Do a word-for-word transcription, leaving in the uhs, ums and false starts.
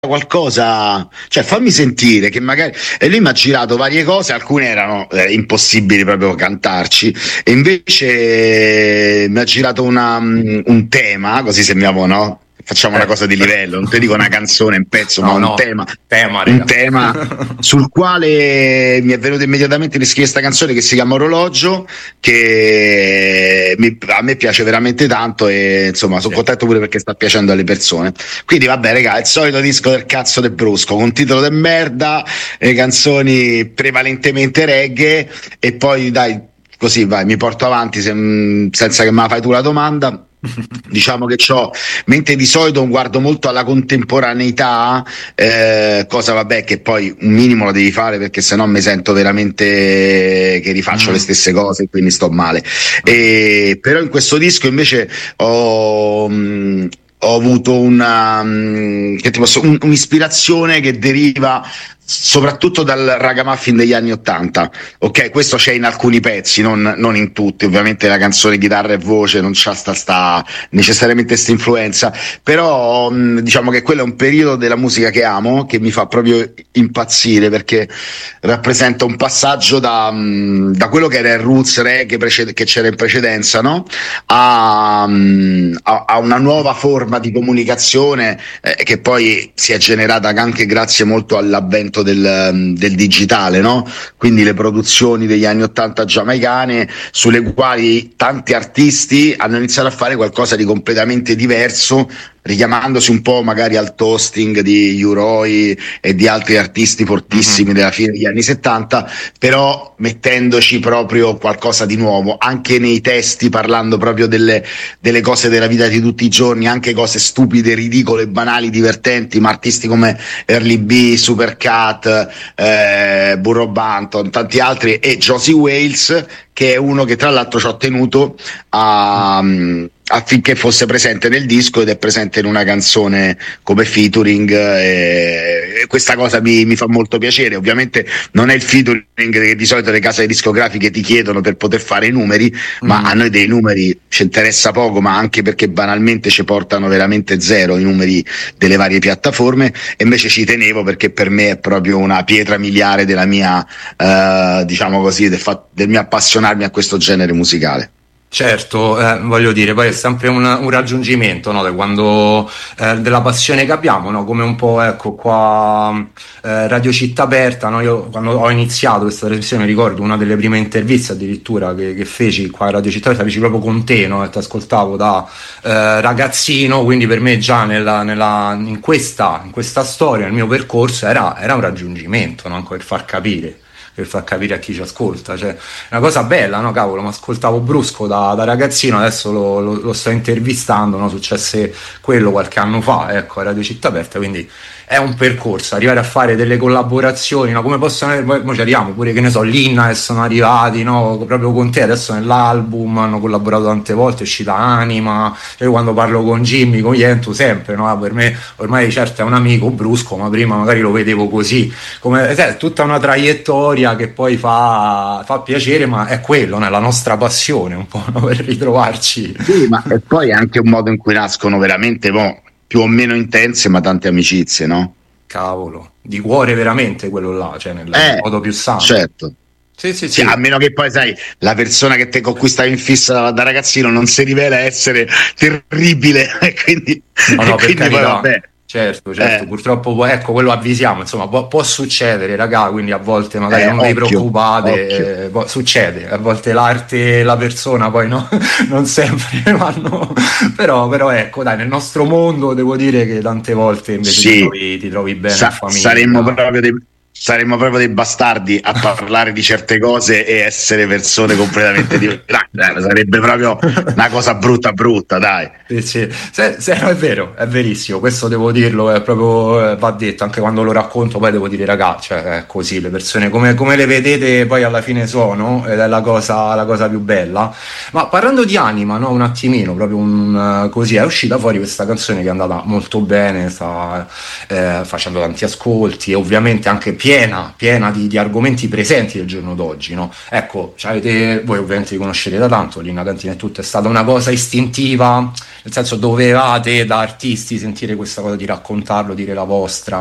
qualcosa, cioè fammi sentire che magari, e lui mi ha girato varie cose, alcune erano eh, impossibili proprio cantarci, e invece mi ha girato una, mm, un tema, così sembriamo, no? Facciamo una Eh, cosa di livello, non ti dico una canzone, un pezzo, ma no, un no, tema, tema, un raga. tema sul quale mi è venuto immediatamente di scrivere questa canzone che si chiama Orologio, che mi- a me piace veramente tanto e insomma sono Sì. contento pure perché sta piacendo alle persone. Quindi vabbè, raga, il solito disco del cazzo del Brusco, con titolo de merda, e canzoni prevalentemente reggae, e poi dai, così vai, mi porto avanti se- senza che me la fai tu la domanda. Diciamo che c'ho, mentre di solito guardo molto alla contemporaneità, eh, cosa vabbè che poi un minimo lo devi fare perché sennò mi sento veramente che rifaccio le Mm, stesse cose e quindi sto male. E, però in questo disco invece ho, mh, ho avuto una, mh, che ti posso, un- un'ispirazione che deriva soprattutto dal ragamuffin degli anni Ottanta. Ok, questo c'è in alcuni pezzi, non, non in tutti. Ovviamente la canzone chitarra e voce non c'ha sta, sta necessariamente questa influenza, però mh, diciamo che quello è un periodo della musica che amo, che mi fa proprio impazzire perché rappresenta un passaggio da, mh, da quello che era il roots reggae preced- che c'era in precedenza, no? a, mh, a, a una nuova forma di comunicazione eh, che poi si è generata anche grazie molto all'avvento del, del digitale, no? Quindi le produzioni degli anni ottanta giamaicane, sulle quali tanti artisti hanno iniziato a fare qualcosa di completamente diverso, richiamandosi un po' magari al toasting di U-Roy e di altri artisti mhm. fortissimi della fine degli anni settanta, però mettendoci proprio qualcosa di nuovo, anche nei testi, parlando proprio delle, delle cose della vita di tutti i giorni, anche cose stupide, ridicole, banali, divertenti, ma artisti come Early B, Supercat, eh, Burro Banton, tanti altri, e Josie Wales, che è uno che tra l'altro ci ho tenuto a, affinché fosse presente nel disco ed è presente in una canzone come featuring, e, e questa cosa mi, mi fa molto piacere. Ovviamente non è il featuring che di solito le case discografiche ti chiedono per poter fare i numeri, ma a Mm. noi dei numeri ci interessa poco, ma anche perché banalmente ci portano veramente zero i numeri delle varie piattaforme, e invece ci tenevo perché per me è proprio una pietra miliare della mia, eh, diciamo così, del, fa- del mio appassionarmi a questo genere musicale. Certo, eh, voglio dire, poi è sempre un, un raggiungimento, no, da quando, eh, della passione che abbiamo, no, come un po', ecco, qua, eh, Radio Città Aperta, no, io quando ho iniziato questa trasmissione, mi ricordo una delle prime interviste addirittura che, che feci qua a Radio Città Aperta, feci proprio con te, no, e ti ascoltavo da, eh, ragazzino, quindi per me già nella, nella, in questa, in questa storia, il mio percorso era, era un raggiungimento, no, anche per far capire. Per far capire a chi ci ascolta, cioè, è una cosa bella, no? Cavolo, mi ascoltavo Brusco da, da ragazzino, adesso lo, lo, lo sto intervistando, no? Successe quello qualche anno fa, ecco, a Radio Città Aperta, quindi è un percorso, arrivare a fare delle collaborazioni, no? Come possono, poi ci arriviamo pure, che ne so, l'Inna che sono arrivati, no? Proprio con te, adesso nell'album hanno collaborato tante volte, è uscita Anima, cioè quando parlo con Jimmy, con Yentu, sempre, no? Per me ormai certo è un amico Brusco, ma prima magari lo vedevo così, come è tutta una traiettoria che poi fa, fa piacere, ma è quello, no? È la nostra passione un po', no? Per ritrovarci. Sì, ma e poi è anche un modo in cui nascono veramente boh, più o meno intense, ma tante amicizie, no? Cavolo, di cuore veramente quello là, cioè nel, nel Eh, modo più sano. certo. Sì, sì, Sì, a sì. meno che poi, sai, la persona che te con cui stavi in fissa da, da ragazzino non si rivela essere terribile, e quindi, No, e no, per quindi poi carità. vabbè. Certo, certo, Eh, purtroppo poi- ecco, quello avvisiamo, insomma, può, può succedere, raga, quindi a volte magari eh, non vi occhio, occhio. preoccupate, eh, può- succede, a volte l'arte e la persona poi no, non sempre vanno, però, però ecco, dai, nel nostro mondo devo dire che tante volte invece ti Sì, trovi, ti trovi bene in sa- saremmo famiglia. proprio dei, saremmo proprio dei bastardi a parlare di certe cose e essere persone completamente diverse. Dai, dai, sarebbe proprio una cosa brutta, brutta, dai. Sì, sì. Se, se- no, è vero, è verissimo, questo devo dirlo, è proprio, eh, va detto, anche quando lo racconto poi devo dire, raga, cioè, è così, le persone come, come le vedete poi alla fine sono, ed è la cosa, la cosa più bella. Ma parlando di anima, no, un attimino, proprio un, eh, così, è uscita fuori questa canzone che è andata molto bene, sta eh, facendo tanti ascolti, e ovviamente anche piena, piena di, di argomenti presenti del giorno d'oggi, no? Ecco, avete, voi ovviamente vi conoscete da tanto, Linea Cantina e tutto, è stata una cosa istintiva, nel senso dovevate da artisti sentire questa cosa di raccontarlo, dire la vostra,